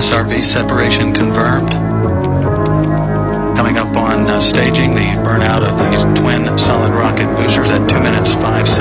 SRV separation confirmed. Coming up on staging the burnout of these twin solid rocket boosters at 2 minutes 5